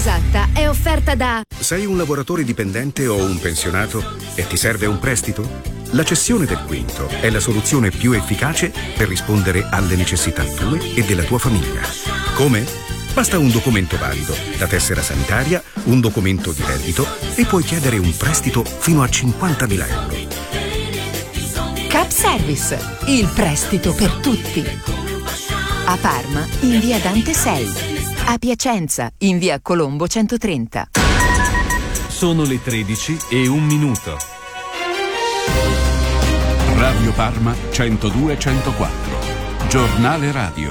esatta è offerta da... Sei un lavoratore dipendente o un pensionato e ti serve un prestito? La cessione del quinto è la soluzione più efficace per rispondere alle necessità tue e della tua famiglia. Come? Basta un documento valido, la tessera sanitaria, un documento di reddito e puoi chiedere un prestito fino a 50.000 euro. Cap Service, il prestito per tutti. A Parma, in via Dante 6. A Piacenza, in via Colombo 130. Sono le 13:01. Radio Parma 102-104. Giornale radio.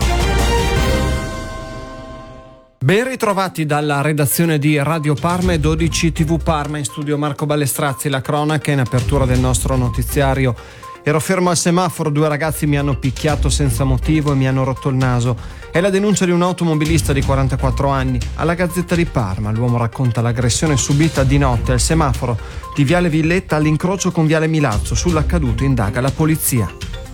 Ben ritrovati dalla redazione di Radio Parma e 12 TV Parma, in studio Marco Ballestrazzi. La cronaca in apertura del nostro notiziario. Ero fermo al semaforo, 2 ragazzi mi hanno picchiato senza motivo e mi hanno rotto il naso. È la denuncia di un automobilista di 44 anni. Alla Gazzetta di Parma l'uomo racconta l'aggressione subita di notte al semaforo di Viale Villetta all'incrocio con Viale Milazzo. Sull'accaduto indaga la polizia.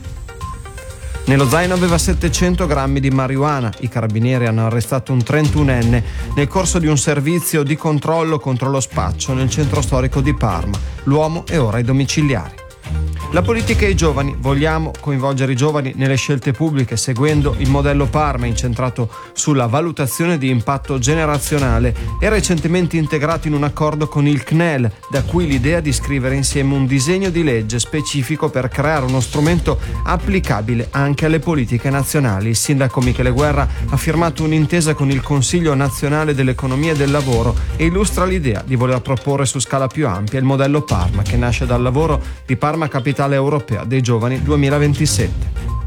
Nello zaino aveva 700 grammi di marijuana. I carabinieri hanno arrestato un 31enne nel corso di un servizio di controllo contro lo spaccio nel centro storico di Parma. L'uomo è ora ai domiciliari. La politica e i giovani. Vogliamo coinvolgere i giovani nelle scelte pubbliche seguendo il modello Parma incentrato sulla valutazione di impatto generazionale e recentemente integrato in un accordo con il CNEL, da cui l'idea di scrivere insieme un disegno di legge specifico per creare uno strumento applicabile anche alle politiche nazionali. Il sindaco Michele Guerra ha firmato un'intesa con il Consiglio Nazionale dell'Economia e del Lavoro e illustra l'idea di voler proporre su scala più ampia il modello Parma, che nasce dal lavoro di Parma Capitale Europea dei Giovani 2027.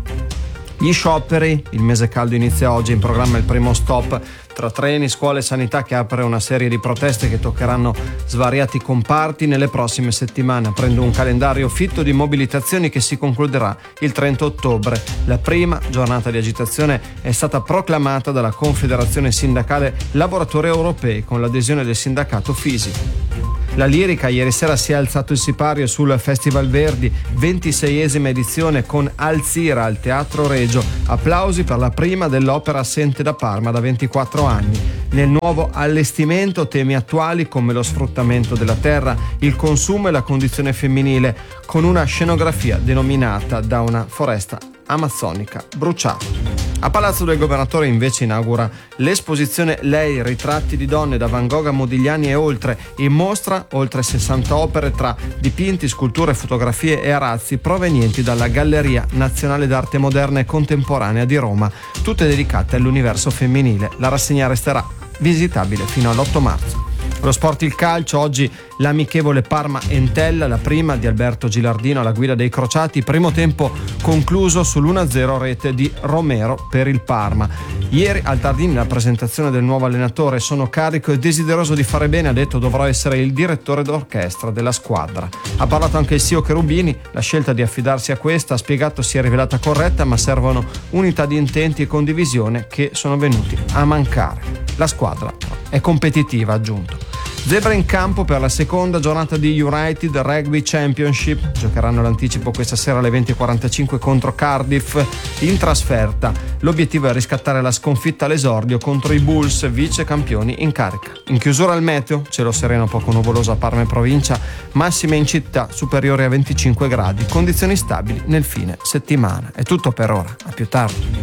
Gli scioperi, il mese caldo inizia oggi, in programma il primo stop tra treni, scuole e sanità che apre una serie di proteste che toccheranno svariati comparti nelle prossime settimane, aprendo un calendario fitto di mobilitazioni che si concluderà il 30 ottobre. La prima giornata di agitazione è stata proclamata dalla Confederazione Sindacale Lavoratori Europei con l'adesione del sindacato FISI. La lirica ieri sera si è alzato il sipario sul Festival Verdi, 26esima edizione con Alzira al Teatro Regio. Applausi per la prima dell'opera assente da Parma da 24 anni. Nel nuovo allestimento temi attuali come lo sfruttamento della terra, il consumo e la condizione femminile, con una scenografia denominata da una foresta amazzonica bruciata. A Palazzo del Governatore invece inaugura l'esposizione Lei, ritratti di donne da Van Gogh a Modigliani e oltre, in mostra oltre 60 opere tra dipinti, sculture, fotografie e arazzi provenienti dalla Galleria Nazionale d'Arte Moderna e Contemporanea di Roma, tutte dedicate all'universo femminile. La rassegna resterà visitabile fino all'8 marzo. Lo sport, il calcio, oggi l'amichevole Parma-Entella, la prima di Alberto Gilardino alla guida dei crociati, primo tempo concluso sull'1-0 rete di Romero per il Parma. Ieri al Tardini la presentazione del nuovo allenatore. Sono carico e desideroso di fare bene, ha detto, dovrò essere il direttore d'orchestra della squadra. Ha parlato anche il CEO Cherubini, la scelta di affidarsi a questa, ha spiegato, si è rivelata corretta, ma servono unità di intenti e condivisione che sono venuti a mancare. La squadra è competitiva, ha aggiunto. Zebra in campo per la seconda giornata di United Rugby Championship. Giocheranno l'anticipo questa sera alle 20:45 contro Cardiff in trasferta. L'obiettivo è riscattare la sconfitta all'esordio contro i Bulls, vice campioni in carica. In chiusura il meteo, cielo sereno poco nuvoloso a Parma e provincia, massime in città superiori a 25 gradi, condizioni stabili nel fine settimana. È tutto per ora, a più tardi.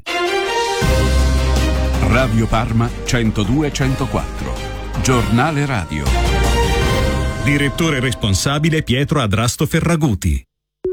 Radio Parma 102-104. Giornale radio. Direttore responsabile Pietro Adrasto Ferraguti.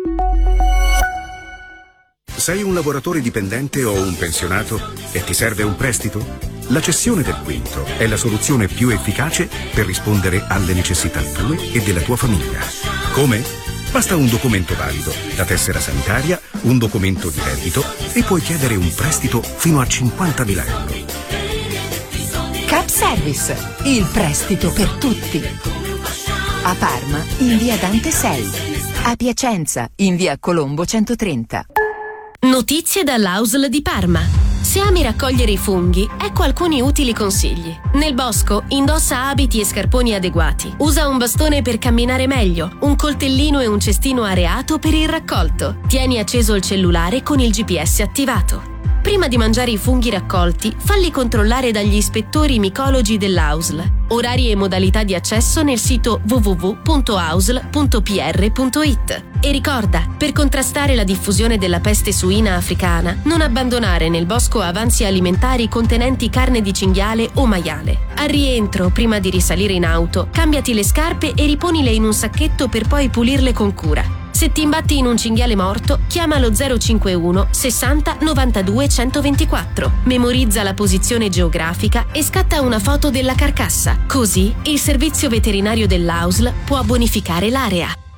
Sei un lavoratore dipendente o un pensionato e ti serve un prestito? La cessione del quinto è la soluzione più efficace per rispondere alle necessità tue e della tua famiglia. Come? Basta un documento valido, la tessera sanitaria, un documento di reddito e puoi chiedere un prestito fino a 50.000 euro. Cap Service, il prestito per tutti. A Parma, in via Dante 6. A Piacenza, in via Colombo 130. Notizie dall'AUSL di Parma. Se ami raccogliere i funghi, ecco alcuni utili consigli. Nel bosco, indossa abiti e scarponi adeguati. Usa un bastone per camminare meglio, un coltellino e un cestino areato per il raccolto. Tieni acceso il cellulare con il GPS attivato. Prima di mangiare i funghi raccolti, falli controllare dagli ispettori micologi dell'AUSL. Orari e modalità di accesso nel sito www.ausl.pr.it. E ricorda, per contrastare la diffusione della peste suina africana, non abbandonare nel bosco avanzi alimentari contenenti carne di cinghiale o maiale. Al rientro, prima di risalire in auto, cambiati le scarpe e riponile in un sacchetto per poi pulirle con cura. Se ti imbatti in un cinghiale morto, chiama lo 051 60 92 124. Memorizza la posizione geografica e scatta una foto della carcassa. Così il servizio veterinario dell'AUSL può bonificare l'area.